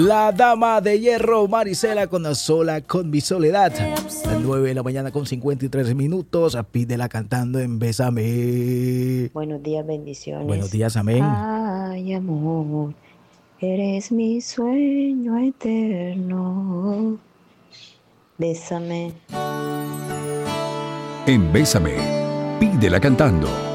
La dama de hierro, Marisela, con Sola con mi soledad. A las 9 de la mañana con 53 minutos. Pídela cantando en Bésame. Buenos días, bendiciones. Buenos días, amén. Ay, amor, eres mi sueño eterno. Bésame. En Bésame, pídela cantando.